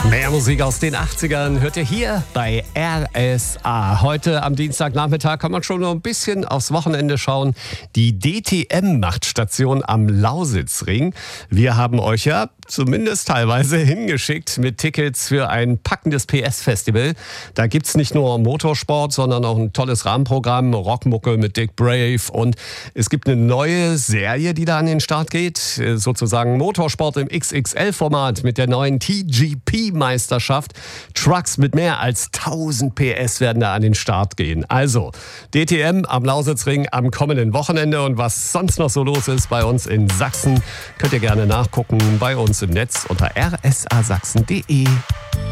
Mehr Musik aus den 80ern hört ihr hier bei RSA. Heute am Dienstagnachmittag kann man schon noch ein bisschen aufs Wochenende schauen. Die DTM macht Station am Lausitzring. Wir haben euch ja zumindest teilweise hingeschickt mit Tickets für ein packendes PS-Festival. Da gibt's nicht nur Motorsport, sondern auch ein tolles Rahmenprogramm, Rockmucke mit Dick Brave. Und es gibt eine neue Serie, die da an den Start geht. Sozusagen Motorsport im XXL-Format mit der neuen TGP-Meisterschaft. Trucks mit mehr als 1000 PS werden da an den Start gehen. Also DTM am Lausitzring am kommenden Wochenende. Und was sonst noch so los ist bei uns in Sachsen, könnt ihr gerne nachgucken bei uns im Netz unter rsasachsen.de.